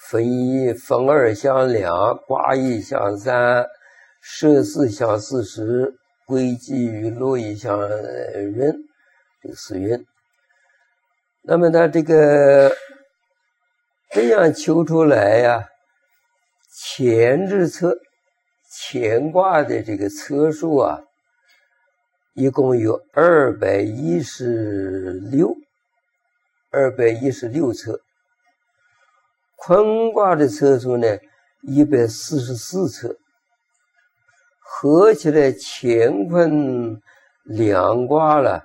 分一、分二相两，卦一相三，摄四相40，归基与落一相壬，这个四运。那么它这个这样求出来呀，乾之侧，乾卦的这个侧数啊，一共有216侧。坤卦的侧数呢144侧，合起来乾坤两卦了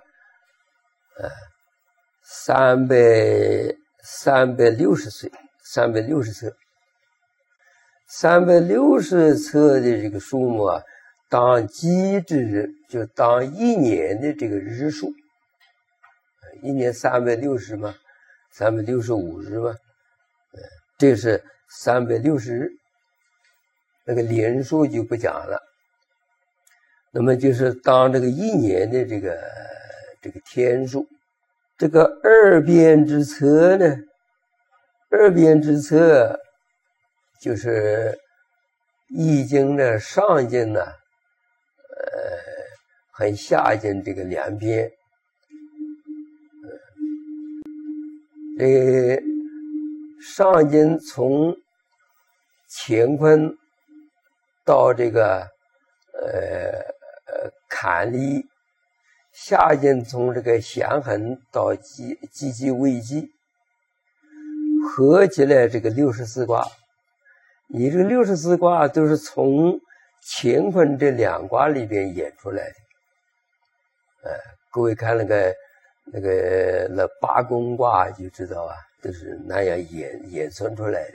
360侧。360侧的这个数目啊，当基之日，就当一年的这个日数。一年360嘛，365日嘛，这是360日，那个连数就不讲了。那么就是当这个一年的这个天数。这个二边之侧呢，二边之侧就是易经的上经呢，和下经这个两边。上经从乾坤到这个坎离，下经从这个咸衡到积极未济，合起来这个64卦。你这个64卦都是从乾坤这两卦里边演出来的。各位看那八宫卦就知道啊，都是那样演算出来的。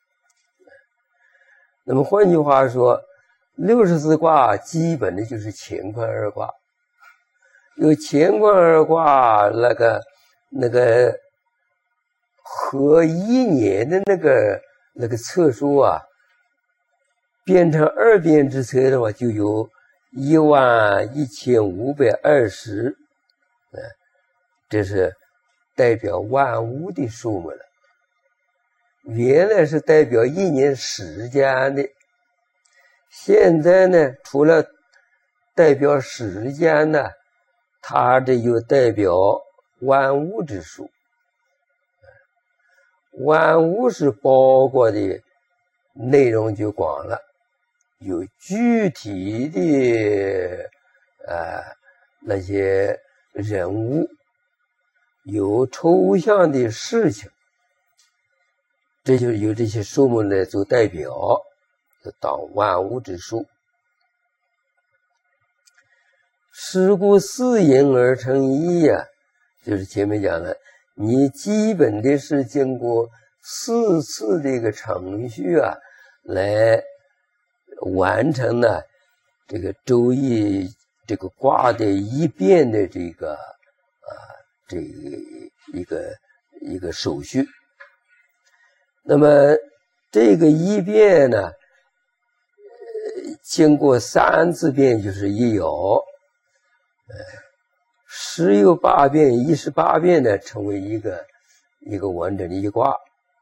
那么换句话说，64卦基本的就是乾坤二卦。有乾坤二卦那个合一年的那个侧数啊，变成二边之侧的话，就有11520，这是代表万物的数目了。原来是代表一年时间的，现在呢，除了代表时间呢，它这又代表万物之数。万物是包括的内容就广了，有具体的那些人物，有抽象的事情，这就由这些数目来做代表，当万物之数。是故四应而成一呀，就是前面讲的，你基本的是经过4次这个程序啊，来完成了这个周易这个卦的一变的这个一个手续。那么这个一变呢，经过3次变就是一爻，10有8变，18变呢，成为一个完整的一卦。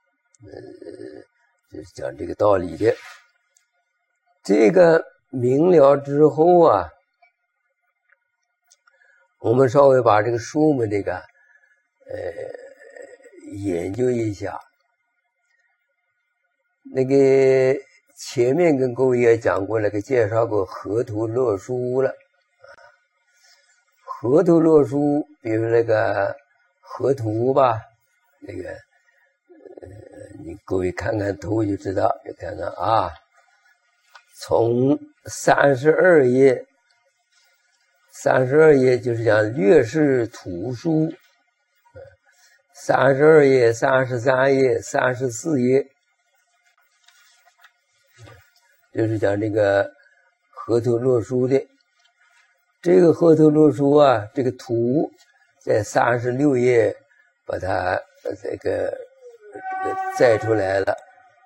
就是讲这个道理的。这个明了之后啊，我们稍微把这个数目这个研究一下。那个前面跟各位也讲过了，介绍过河图洛书了。河图洛书，比如那个河图吧，那个你各位看看图就知道，就看看啊，从32页就是讲略示图书，32页、33页、34页，就是讲这个河图洛书的。这个河图洛书啊，这个图在36页把它这个载出来了。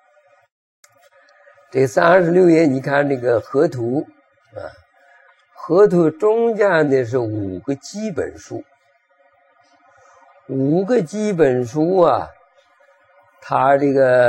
这36页你看这个河图啊，河图中间的是5个基本数，5个基本数啊，它这个